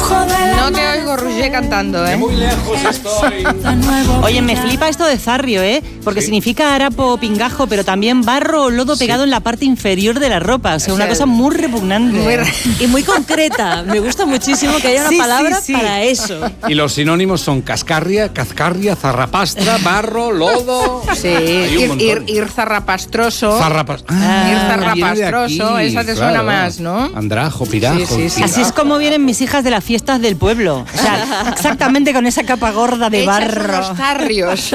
No te oigo, Roger, cantando, ¿eh? Muy lejos estoy. Oye, me flipa esto de zarrio, ¿eh? Porque significa harapo o pingajo, pero también barro o lodo pegado en la parte inferior de la ropa. O sea, una cosa muy repugnante. Y muy concreta. Me gusta muchísimo que haya una palabra para eso. Y los sinónimos son cascarria, cazcarria, zarrapastra, barro, lodo. Sí, ir zarrapastroso. Ir zarrapastroso, esa te suena más, ¿no? Andrajo, pirajo. Sí. Así es como vienen mis hijas de las fiestas del pueblo. O sea, exactamente con esa capa gorda de barro. Los zarrios.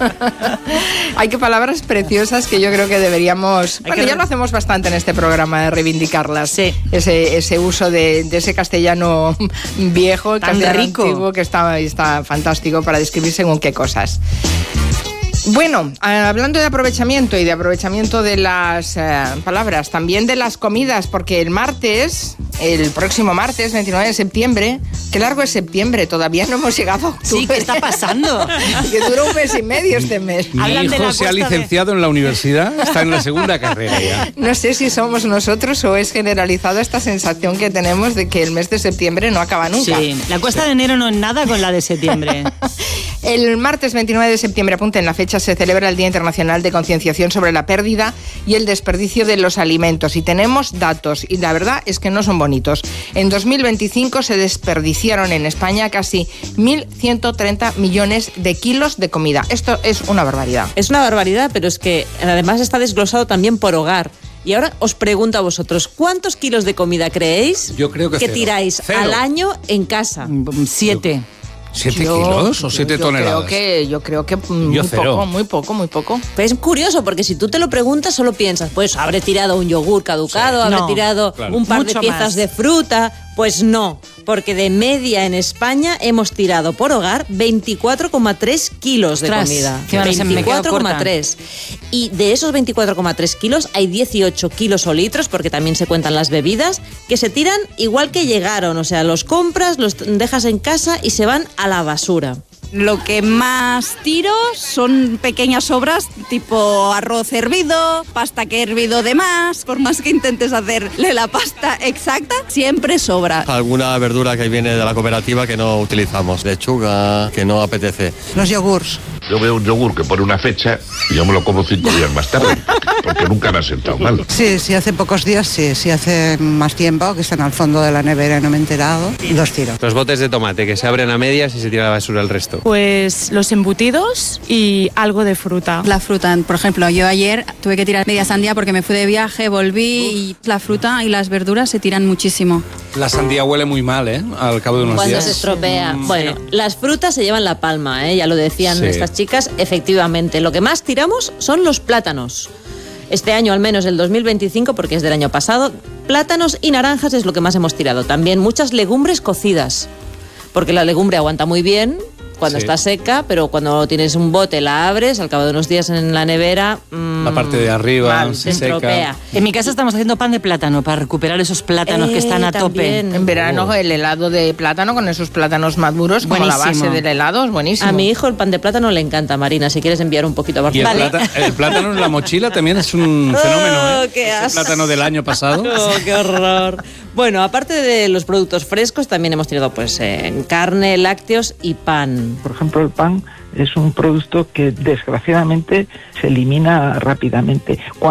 Hay que palabras preciosas que yo creo que deberíamos... Bueno, ya lo hacemos bastante en este programa, de reivindicarlas. Sí. Ese uso de ese castellano viejo, tan castellano rico, antiguo, que está fantástico para describir según qué cosas. Bueno, hablando de aprovechamiento y de aprovechamiento de las palabras, también de las comidas, porque el próximo martes, 29 de septiembre, qué largo es septiembre, todavía no hemos llegado a octubre. Sí, ¿qué está pasando? Que dura un mes y medio este mes. Mi hijo se ha licenciado en la universidad, está en la segunda carrera ya. No sé si somos nosotros o es generalizada esta sensación que tenemos de que el mes de septiembre no acaba nunca. Sí, la cuesta de enero no es nada con la de septiembre. El martes 29 de septiembre, apunten la fecha, se celebra el Día Internacional de Concienciación sobre la pérdida y el desperdicio de los alimentos. Y tenemos datos, y la verdad es que no son bonitos. En 2025 se desperdiciaron en España casi 1.130 millones de kilos de comida. Esto es una barbaridad. Es una barbaridad, pero es que además está desglosado también por hogar. Y ahora os pregunto a vosotros, ¿cuántos kilos de comida creéis Yo creo que tiráis al año en casa? 7. ¿7 kilos o 7 toneladas? Yo creo que muy poco. Pues es curioso, porque si tú te lo preguntas, solo piensas, pues habré tirado un yogur caducado, habré tirado un par de piezas de fruta. Pues no, porque de media en España hemos tirado por hogar 24,3 kilos de comida. 24,3. Y de esos 24,3 kilos hay 18 kilos o litros, porque también se cuentan las bebidas, que se tiran igual que llegaron. O sea, los compras, los dejas en casa y se van a la basura. Lo que más tiro son pequeñas sobras, tipo arroz hervido, pasta que he hervido de más. Por más que intentes hacerle la pasta exacta, siempre sobra. Alguna verdura que viene de la cooperativa que no utilizamos, lechuga que no apetece. Los yogures. Yo veo un yogur que pone una fecha y yo me lo como 5 días más tarde, porque nunca me ha sentado mal. Sí, hace pocos días sí. Si hace más tiempo, que están al fondo de la nevera y no me he enterado, los tiro. Los botes de tomate que se abren a medias y se tira a la basura el resto. Pues los embutidos y algo de fruta. La fruta, por ejemplo, yo ayer tuve que tirar media sandía porque me fui de viaje, volví y la fruta y las verduras se tiran muchísimo. La sandía huele muy mal, ¿eh? Al cabo de unos días. Cuando se estropea. Bueno, las frutas se llevan la palma, ¿eh? Ya lo decían estas chicas. Efectivamente, lo que más tiramos son los plátanos. Este año, al menos el 2025, porque es del año pasado, plátanos y naranjas es lo que más hemos tirado. También muchas legumbres cocidas, porque la legumbre aguanta muy bien cuando está seca, pero cuando tienes un bote, la abres, al cabo de unos días en la nevera... la parte de arriba se seca. En mi casa estamos haciendo pan de plátano para recuperar esos plátanos que están a tope. En verano el helado de plátano con esos plátanos maduros, como la base del helado, es buenísimo. A mi hijo el pan de plátano le encanta, Marina, si quieres enviar un poquito a Barcelona. Y el plátano en la mochila también es un fenómeno, ¿eh? Qué asco. Ese plátano del año pasado. ¡Qué horror! Bueno, aparte de los productos frescos, también hemos tenido carne, lácteos y pan. Por ejemplo, el pan es un producto que desgraciadamente se elimina rápidamente.